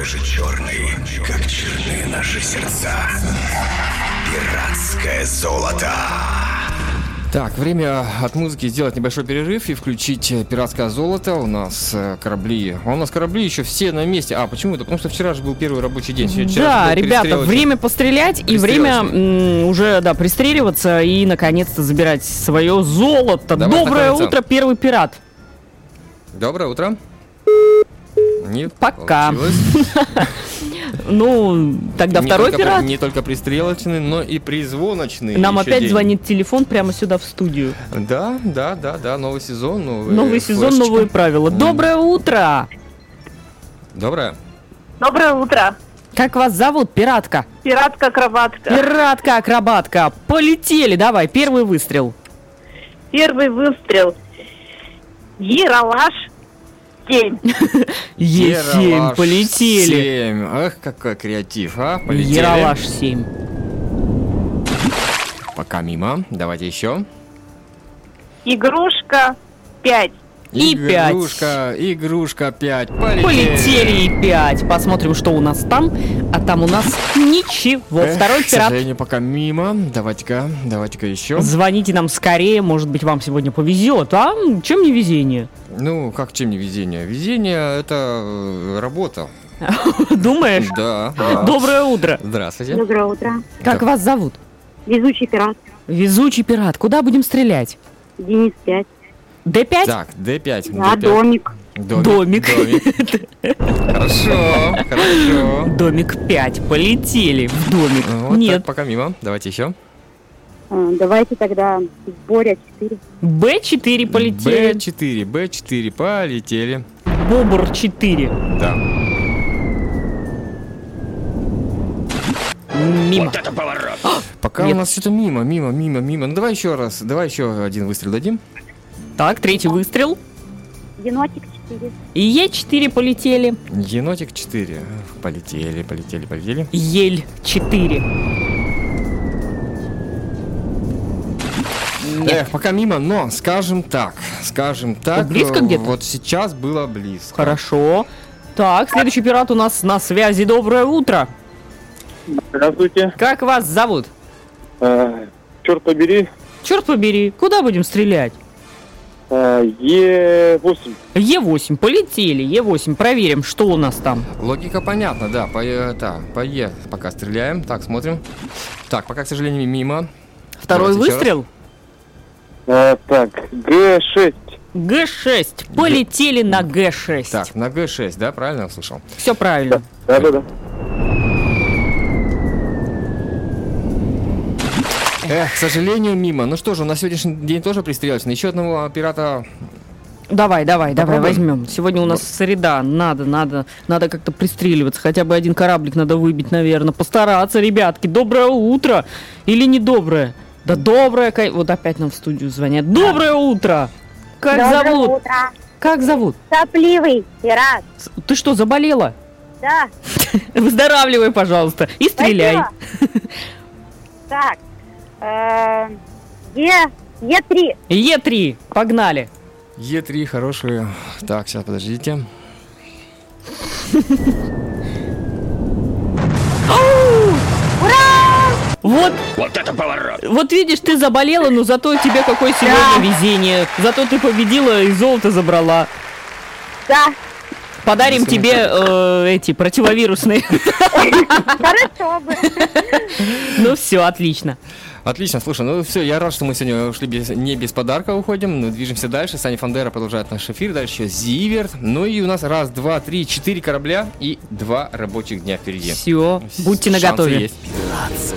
такой же черный, как черны наши сердца. Пиратское золото. Так, время от музыки сделать небольшой перерыв и включить пиратское золото. У нас корабли. А у нас корабли еще все на месте. А, почему это? Потому что вчера же был первый рабочий день. Да, ребята, время пострелять и время уже, да, пристреливаться и, наконец-то, забирать свое золото. Давай Доброе утро, первый пират. Доброе утро. Не Пока. получилось. Ну, тогда Не второй только пират. Не только пристрелочный, но и призвоночный. Нам еще опять день. звонит телефон прямо сюда в студию. Да, новый сезон, Новый сезон, новые правила. Доброе утро! Доброе. Доброе утро. Как вас зовут, пиратка? Пиратка-акробатка. Пиратка-акробатка. Полетели, давай, первый выстрел. Первый выстрел. Ералаш. 7. Е7, Ералаш полетели. 7. Ах, какой креатив, а? Полетели. Ералаш 7. Пока мимо. Давайте еще. Игрушка. 5. И Игрушка 5. Полетели. Полетели и 5. Посмотрим, что у нас там. А там у нас ничего. Второй К пират. сожалению, пока мимо. Давайте-ка еще. Звоните нам скорее, может быть, вам сегодня повезет. А чем не везение? Ну, как чем не везение? Везение — это работа. Думаешь? Да. Доброе утро. Здравствуйте. Доброе утро. Как вас зовут? Везучий пират. Везучий пират. Куда будем стрелять? Денис 5. Д5? Так, D5. Да, D5. домик. Домик. Хорошо. Домик 5. Полетели в домик. Вот Нет. так, пока мимо. Давайте еще. Давайте тогда Боря 4. Б4 полетели. B4, полетели. Бобр 4. Да. Мимо. Пока Нет. у нас что-то мимо. Ну давай еще раз. Давай еще один выстрел дадим. Так, третий выстрел. Енотик 4. И Е4 полетели. Енотик 4. Полетели. Ель 4. Эх, пока мимо, но скажем так. Близко где-то? Вот сейчас было близко. Хорошо. Так, следующий пират у нас на связи. Доброе утро. Здравствуйте. Как вас зовут? Черт побери. Черт побери, куда будем стрелять? Е8. Е8, полетели. Е8, проверим, что у нас там. Логика понятна, да. По Е пока стреляем. Так, смотрим. Так, пока, к сожалению, мимо. Второй Давайте еще выстрел. Так, Г6. Г6. Полетели на Г6. Так, на Г6, да, правильно услышал? Все правильно. Да. Эх, к сожалению, мимо. Ну что же, у нас сегодняшний день тоже пристрелочный. Еще одного пирата. Давай, Попробуем. возьмем. Сегодня у нас среда. Надо как-то пристреливаться. Хотя бы один кораблик надо выбить, наверное. Постараться, ребятки. Доброе утро. Или не доброе? Да доброе. Вот опять нам в студию звонят. Доброе утро. Как Доброе зовут? утро. Как зовут? Сопливый пират. Ты что, заболела? Да. Выздоравливай, пожалуйста. И стреляй. Спасибо. Так. Е3. Е3. Погнали. Е3 хорошие. Так, сейчас, подождите. Вот это поворот! Вот видишь, ты заболела, но зато тебе какое сегодня везение. Зато ты победила и золото забрала. Да. Подарим тебе эти противовирусные. Хорошо бы. Ну все, отлично. Отлично, слушай, ну все, я рад, что мы сегодня ушли не без подарка уходим, но движемся дальше. Саня Фандера продолжает наш эфир, дальше еще Зиверт. Ну и у нас 1, 2, 3, 4 корабля и 2 рабочих дня впереди. Все, будьте Шансы наготове. есть.